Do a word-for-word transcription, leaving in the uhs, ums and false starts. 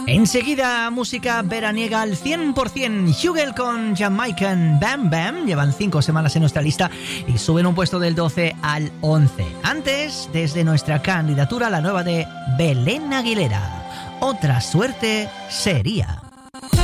Enseguida, música veraniega al cien por ciento. Hugel con Jamaican Bam Bam. Llevan cinco semanas en nuestra lista y suben un puesto del doce al once. Antes, desde nuestra candidatura, la nueva de Belén Aguilera. Otra suerte sería.